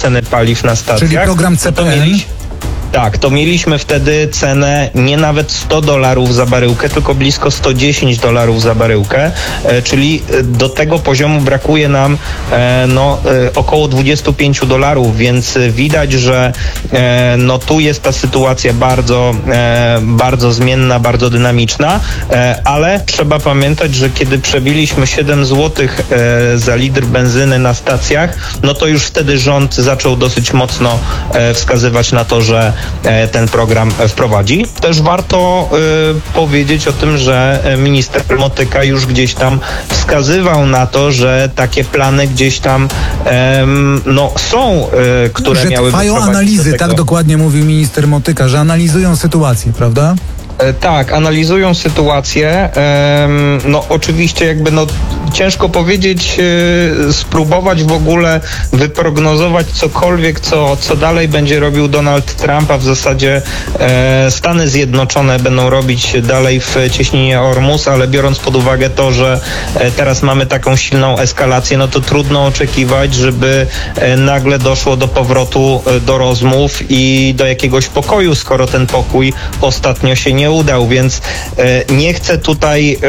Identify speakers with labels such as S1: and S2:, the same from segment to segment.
S1: ceny paliw na stacjach.
S2: Czyli program CPN?
S1: Tak, to mieliśmy wtedy cenę nie nawet $100 za baryłkę, tylko blisko $110 za baryłkę, czyli do tego poziomu brakuje nam około $25, więc widać, że tu jest ta sytuacja bardzo zmienna, bardzo dynamiczna, ale trzeba pamiętać, że kiedy przebiliśmy 7 zł za litr benzyny na stacjach, no to już wtedy rząd zaczął dosyć mocno wskazywać na to, że ten program wprowadzi. Też warto powiedzieć o tym, że minister Motyka już gdzieś tam wskazywał na to, że takie plany gdzieś tam są, które
S2: że
S1: miały
S2: trwają analizy, tak dokładnie mówił minister Motyka, że analizują sytuację, prawda?
S1: Tak, analizują sytuację. Oczywiście ciężko powiedzieć, spróbować w ogóle wyprognozować cokolwiek, co dalej będzie robił Donald Trump, a w zasadzie Stany Zjednoczone będą robić dalej w cieśninie Ormus, ale biorąc pod uwagę to, że teraz mamy taką silną eskalację, no to trudno oczekiwać, żeby nagle doszło do powrotu do rozmów i do jakiegoś pokoju, skoro ten pokój ostatnio się nie udał, więc nie chcę tutaj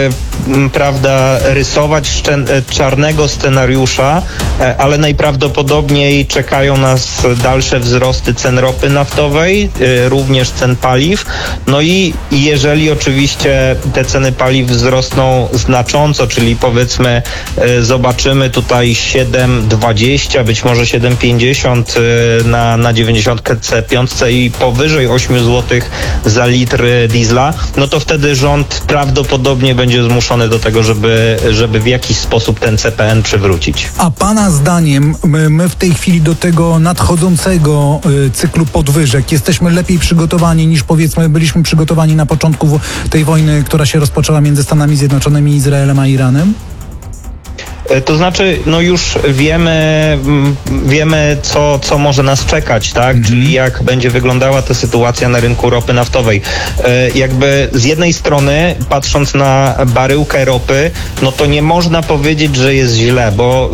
S1: rysować czarnego scenariusza, ale najprawdopodobniej czekają nas dalsze wzrosty cen ropy naftowej, również cen paliw. No i jeżeli oczywiście te ceny paliw wzrosną znacząco, czyli powiedzmy zobaczymy tutaj 7,20, być może 7,50 na 90C5 i powyżej 8 zł za litr diesla, no to wtedy rząd prawdopodobnie będzie zmuszony do tego, żeby w jakiś sposób ten CPN przywrócić.
S2: A pana zdaniem my w tej chwili do tego nadchodzącego cyklu podwyżek jesteśmy lepiej przygotowani niż powiedzmy byliśmy przygotowani na początku tej wojny, która się rozpoczęła między Stanami Zjednoczonymi, Izraelem a Iranem?
S1: To znaczy, już wiemy co może nas czekać, tak? Czyli jak będzie wyglądała ta sytuacja na rynku ropy naftowej. Jakby z jednej strony, patrząc na baryłkę ropy, no to nie można powiedzieć, że jest źle, bo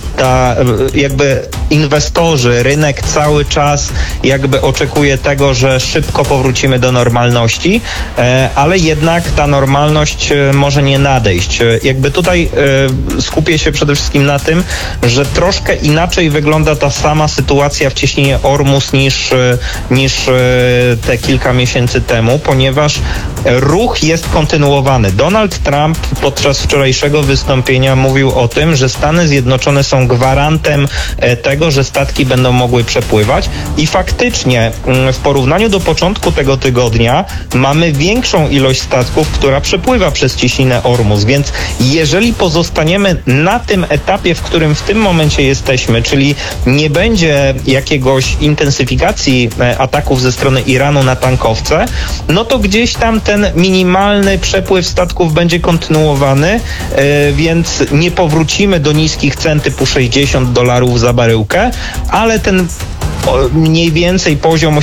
S1: jakby inwestorzy, rynek cały czas jakby oczekuje tego, że szybko powrócimy do normalności, ale jednak ta normalność może nie nadejść. Jakby tutaj skupię się przede wszystkim na tym, że troszkę inaczej wygląda ta sama sytuacja w cieśninie Ormus niż te kilka miesięcy temu, ponieważ ruch jest kontynuowany. Donald Trump podczas wczorajszego wystąpienia mówił o tym, że Stany Zjednoczone są gwarantem tego, że statki będą mogły przepływać i faktycznie w porównaniu do początku tego tygodnia mamy większą ilość statków, która przepływa przez cieśninę Ormus, więc jeżeli pozostaniemy na tym etapie, w którym w tym momencie jesteśmy, czyli nie będzie jakiegoś intensyfikacji ataków ze strony Iranu na tankowce, no to gdzieś tam ten minimalny przepływ statków będzie kontynuowany, więc nie powrócimy do niskich cen typu $60 za baryłkę, ale ten mniej więcej poziom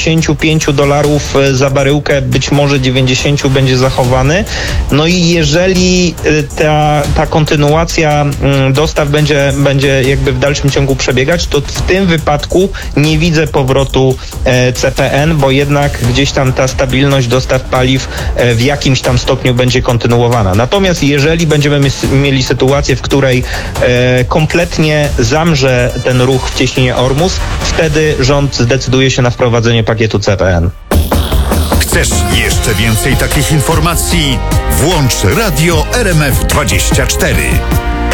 S1: $85 za baryłkę, być może 90 będzie zachowany. No i jeżeli ta kontynuacja dostaw będzie jakby w dalszym ciągu przebiegać, to w tym wypadku nie widzę powrotu CPN, bo jednak gdzieś tam ta stabilność dostaw paliw w jakimś tam stopniu będzie kontynuowana. Natomiast jeżeli będziemy mieli sytuację, w której kompletnie zamrze ten ruch w cieśninie Ormus, wtedy rząd zdecyduje się na wprowadzenie pakietu CPN.
S3: Chcesz jeszcze więcej takich informacji? Włącz Radio RMF24.